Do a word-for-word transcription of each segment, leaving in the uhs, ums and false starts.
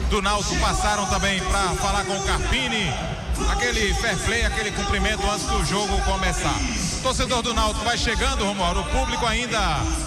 do Náutico passaram também para falar com o Carpini. Aquele fair play, aquele cumprimento antes do jogo começar. O torcedor do Náutico vai chegando, Romualdo. O público ainda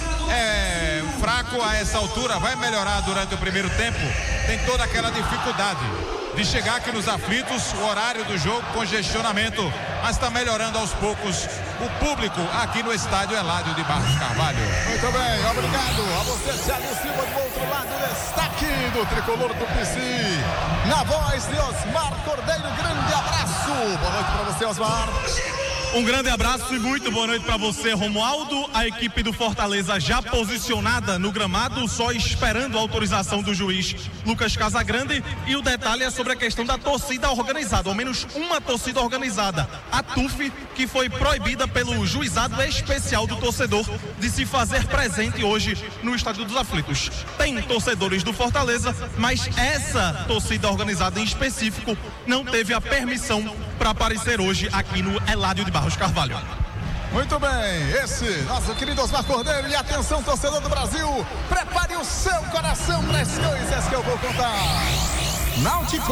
é fraco a essa altura. Vai melhorar durante o primeiro tempo. Tem toda aquela dificuldade de chegar aqui nos aflitos, o horário do jogo, congestionamento, mas está melhorando aos poucos o público aqui no estádio Eládio de Barros Carvalho. Muito bem, obrigado a você, Thiago Silva, do outro lado, destaque do tricolor do P C, na voz de Osmar Cordeiro. Grande abraço, boa noite para você, Osmar. Um grande abraço e muito boa noite para você, Romualdo. A equipe do Fortaleza já posicionada no gramado, só esperando a autorização do juiz Lucas Casagrande. E o detalhe é sobre a questão da torcida organizada, ao menos uma torcida organizada, a T U F, que foi proibida pelo juizado especial do torcedor de se fazer presente hoje no Estádio dos Aflitos. Tem torcedores do Fortaleza, mas essa torcida organizada em específico não teve a permissão para aparecer hoje aqui no Eládio de Barros Carvalho. Muito bem, esse nosso querido Osmar Cordeiro. E atenção, torcedor do Brasil, prepare o seu coração para as coisas que eu vou contar. Náutico,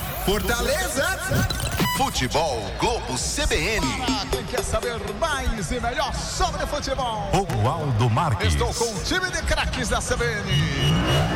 Fortaleza, Futebol Globo C B N. Ah, quem quer saber mais e melhor sobre futebol? Romualdo Marques. Estou com o time de craques da C B N.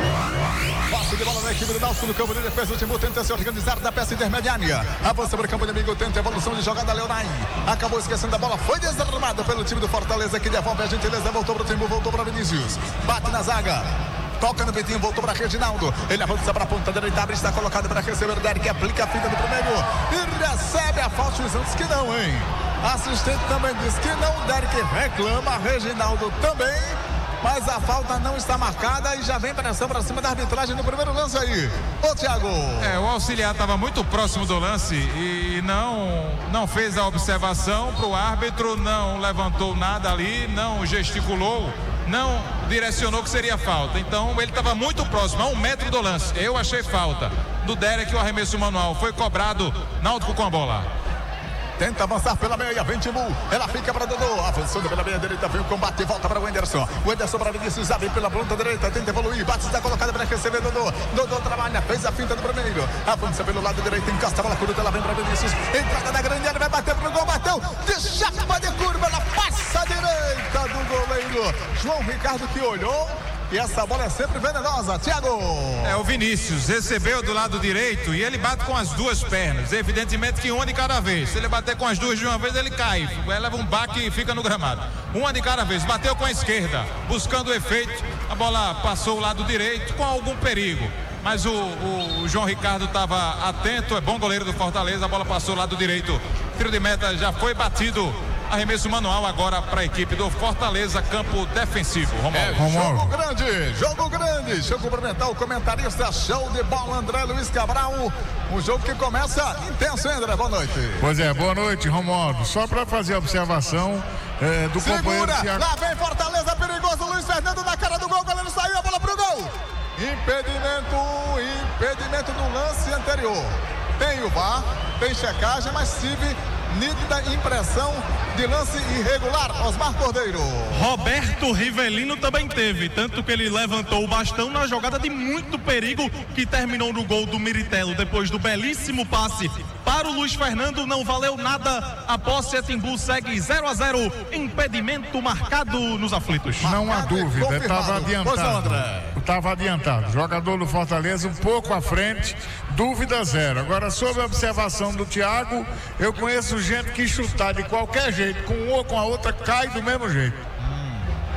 Passe de bola na equipe do Náutico no campo de defesa. O Timbu tenta se organizar da peça intermediária. Avança para o campo inimigo, tenta evolução de jogada. Leonai acabou esquecendo a bola. Foi desarmado pelo time do Fortaleza, que devolve a gentileza. Voltou para o Timbu, voltou para Vinícius. Bate na zaga. Toca no Betinho, voltou para Reginaldo. Ele avança para a ponta direita, abre, está colocado para receber. Derek aplica a fita do primeiro e recebe a falta. Os antes que não, hein? Assistente também diz que não. Derek reclama, Reginaldo também. Mas a falta não está marcada e já vem pressão para cima da arbitragem no primeiro lance aí. Ô, Thiago. É, o auxiliar estava muito próximo do lance e não, não fez a observação para o árbitro, não levantou nada ali, não gesticulou, não direcionou que seria falta. Então ele estava muito próximo, a um metro do lance. Eu achei falta do Derek, o arremesso manual foi cobrado. Náutico com a bola. Tenta avançar pela meia, vem Timbu, ela fica para Dodô, avançando pela meia direita, vem o combate, volta para o Anderson, o Anderson para Vinícius, abre pela ponta direita, tenta evoluir, bate, está colocado para receber Dodô, Dodô trabalha, fez a finta do primeiro, avança pelo lado direito, encosta a bola curta, ela vem para Vinícius, entrada na grande área, vai bater pro gol, bateu, de chapa de curva, ela passa a direita do goleiro, João Ricardo que olhou. E essa bola é sempre venenosa, Thiago. É, o Vinícius recebeu do lado direito e ele bate com as duas pernas. Evidentemente que uma de cada vez. Se ele bater com as duas de uma vez, ele cai. Ele leva um baque e fica no gramado. Uma de cada vez. Bateu com a esquerda, buscando o efeito. A bola passou o lado direito com algum perigo. Mas o, o, o João Ricardo estava atento, é bom goleiro do Fortaleza. A bola passou o lado direito. Tiro de meta já foi batido. Arremesso manual agora para a equipe do Fortaleza, campo defensivo. É, jogo grande, jogo grande. Deixa eu cumprimentar o comentarista, show de bola, André Luiz Cabral. Um jogo que começa intenso, hein, André? Boa noite. Pois é, boa noite, Romualdo. Só para fazer a observação é, do Segura, companheiro... Segura, lá vem Fortaleza, perigoso, Luiz Fernando na cara do gol, o goleiro saiu, a bola pro gol. Impedimento, impedimento do lance anterior. Tem o V A R, tem checagem, mas tive nítida impressão de lance irregular. Osmar Cordeiro. Roberto Rivelino também teve, tanto que ele levantou o bastão na jogada de muito perigo que terminou no gol do Miritelo, depois do belíssimo passe para o Luiz Fernando. Não valeu nada, a posse é Timbu, segue zero a zero, impedimento marcado nos aflitos. Não há dúvida, estava adiantado. Estava adiantado, jogador do Fortaleza um pouco à frente, dúvida zero. Agora, sobre a observação do Thiago, eu conheço gente que chutar de qualquer jeito, com um ou com a outra, cai do mesmo jeito. Hum.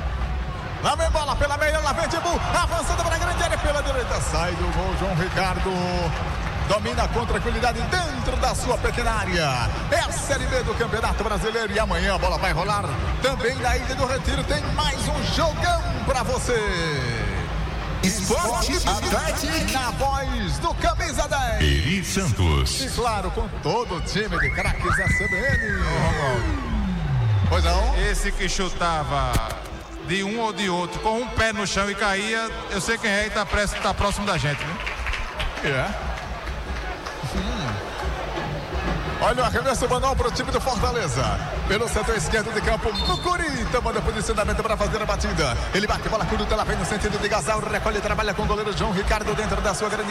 Lá vem bola pela meia, lá vem Timbu, avançando para a grande área pela direita, sai do gol João Ricardo. Domina com tranquilidade dentro da sua pequena área. É a Série B do Campeonato Brasileiro e amanhã a bola vai rolar também na Ilha do Retiro. Tem mais um jogão para você. Esporte Atlético, na voz do Camisa dez. Eri Santos. E claro, com todo o time de craques da C B N. Pois não? Esse que chutava de um ou de outro, com um pé no chão e caía, eu sei quem é e tá, tá próximo da gente, né? É. Hum. Olha o arremesso manual para o time do Fortaleza. Pelo setor esquerdo de campo, no Corinthians, manda posicionamento para fazer a batida. Ele bate, bola curta, ela vem no sentido de Gasal, recolhe, trabalha com o goleiro João Ricardo dentro da sua grande